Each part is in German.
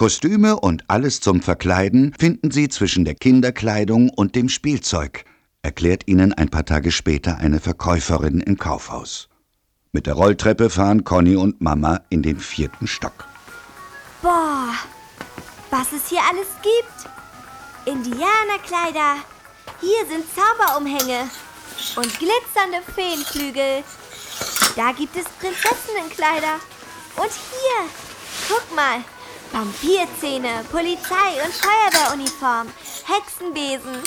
Kostüme und alles zum Verkleiden finden sie zwischen der Kinderkleidung und dem Spielzeug, erklärt ihnen ein paar Tage später eine Verkäuferin im Kaufhaus. Mit der Rolltreppe fahren Conny und Mama in den 4. Stock. Boah, was es hier alles gibt. Indianerkleider, hier sind Zauberumhänge und glitzernde Feenflügel. Da gibt es Prinzessinnenkleider. Und hier, guck mal, Vampirzähne, Polizei- und Feuerwehruniform, Hexenbesen.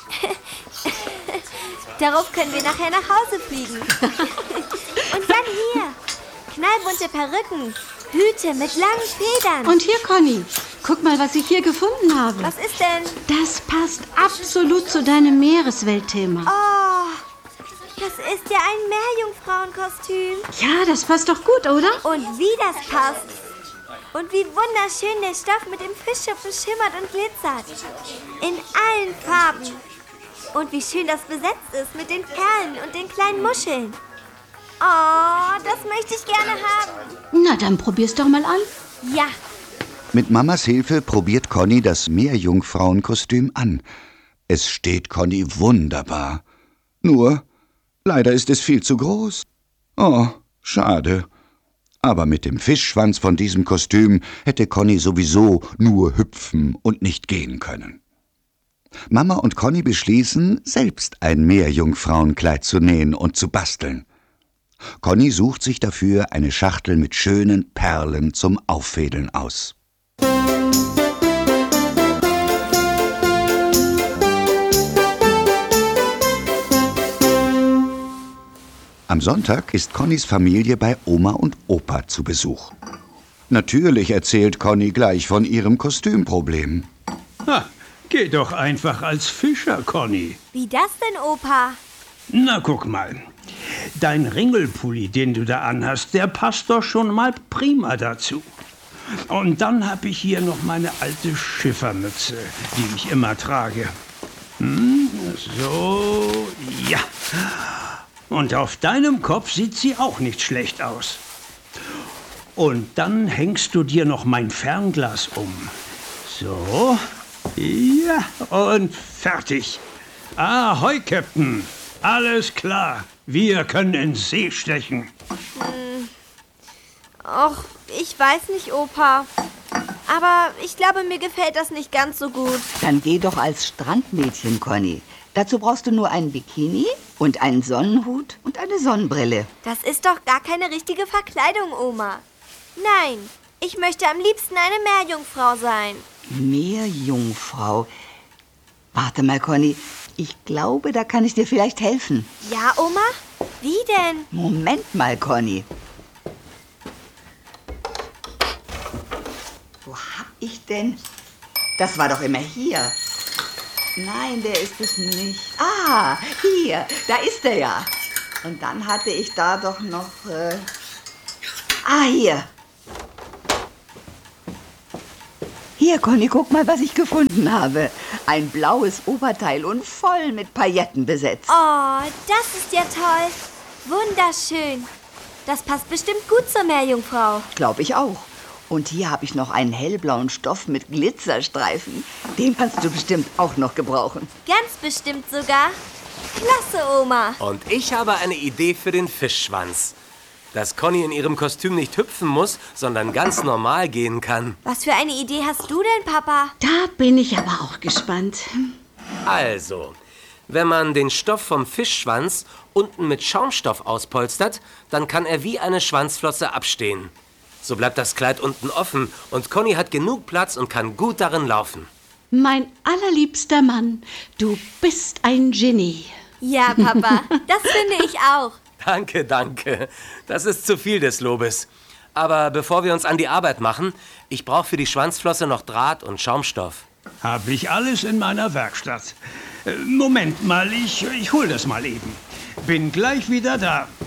Darauf können wir nachher nach Hause fliegen. Und dann hier, knallbunte Perücken, Hüte mit langen Federn. Und hier, Conny, guck mal, was ich hier gefunden habe. Was ist denn? Das passt absolut zu deinem Meeresweltthema. Oh, das ist ja ein Meerjungfrauenkostüm. Ja, das passt doch gut, oder? Und wie das passt. Und wie wunderschön der Stoff mit dem Fischschupfen schimmert und glitzert. In allen Farben. Und wie schön das besetzt ist mit den Perlen und den kleinen Muscheln. Oh, das möchte ich gerne haben. Na, dann probier's doch mal an. Ja. Mit Mamas Hilfe probiert Conny das Meerjungfrauenkostüm an. Es steht Conny wunderbar. Nur, leider ist es viel zu groß. Oh, schade. Aber mit dem Fischschwanz von diesem Kostüm hätte Conny sowieso nur hüpfen und nicht gehen können. Mama und Conny beschließen, selbst ein Meerjungfrauenkleid zu nähen und zu basteln. Conny sucht sich dafür eine Schachtel mit schönen Perlen zum Auffädeln aus. Am Sonntag ist Connys Familie bei Oma und Opa zu Besuch. Natürlich erzählt Conny gleich von ihrem Kostümproblem. Geh doch einfach als Fischer, Conny. Wie das denn, Opa? Na, guck mal. Dein Ringelpulli, den du da anhast, der passt doch schon mal prima dazu. Und dann habe ich hier noch meine alte Schiffermütze, die ich immer trage. So, ja. Und auf deinem Kopf sieht sie auch nicht schlecht aus. Und dann hängst du dir noch mein Fernglas um. So, ja, und fertig. Ahoi, Captain. Alles klar. Wir können ins See stechen. Och, ich weiß nicht, Opa. Aber ich glaube, mir gefällt das nicht ganz so gut. Dann geh doch als Strandmädchen, Conny. Dazu brauchst du nur einen Bikini und einen Sonnenhut und eine Sonnenbrille. Das ist doch gar keine richtige Verkleidung, Oma. Nein, ich möchte am liebsten eine Meerjungfrau sein. Meerjungfrau. Warte mal, Conny. Ich glaube, da kann ich dir vielleicht helfen. Ja, Oma? Wie denn? Moment mal, Conny. Wo hab ich denn? Das war doch immer hier. Nein, der ist es nicht. Ah, hier, da ist er ja. Und dann hatte ich da doch noch... hier. Hier, Conny, guck mal, was ich gefunden habe. Ein blaues Oberteil und voll mit Pailletten besetzt. Oh, das ist ja toll. Wunderschön. Das passt bestimmt gut zur Meerjungfrau. Glaube ich auch. Und hier habe ich noch einen hellblauen Stoff mit Glitzerstreifen. Den kannst du bestimmt auch noch gebrauchen. Ganz bestimmt sogar. Klasse, Oma. Und ich habe eine Idee für den Fischschwanz. Dass Conny in ihrem Kostüm nicht hüpfen muss, sondern ganz normal gehen kann. Was für eine Idee hast du denn, Papa? Da bin ich aber auch gespannt. Also, wenn man den Stoff vom Fischschwanz unten mit Schaumstoff auspolstert, dann kann er wie eine Schwanzflosse abstehen. So bleibt das Kleid unten offen und Conny hat genug Platz und kann gut darin laufen. Mein allerliebster Mann, du bist ein Genie. Ja, Papa, das finde ich auch. Danke, danke. Das ist zu viel des Lobes. Aber bevor wir uns an die Arbeit machen, ich brauche für die Schwanzflosse noch Draht und Schaumstoff. Habe ich alles in meiner Werkstatt. Moment mal, ich hol das mal eben. Bin gleich wieder da.